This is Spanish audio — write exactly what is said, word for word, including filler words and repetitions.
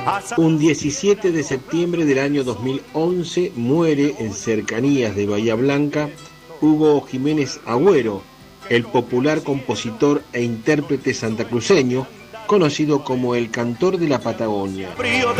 Un diecisiete de septiembre del año dos mil once muere en cercanías de Bahía Blanca Hugo Jiménez Agüero, el popular compositor e intérprete santacruceño, conocido como el Cantor de la Patagonia.